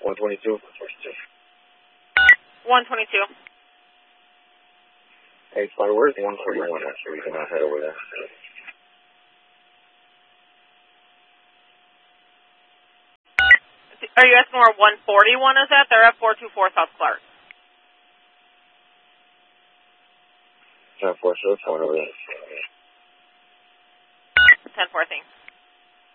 122. 122. Hey, Spider, where's 141 at? So we can head over there. Are you asking where 141 is at? They're at 424 South Clark. 10-4, so it's going over there. 10-4, thanks.